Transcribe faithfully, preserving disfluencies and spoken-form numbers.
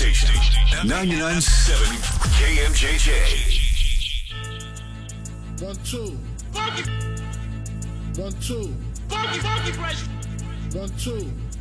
station. ninety-nine point seven K M J J. One, two. Funky. One, two. Funky, funky fresh. One, two.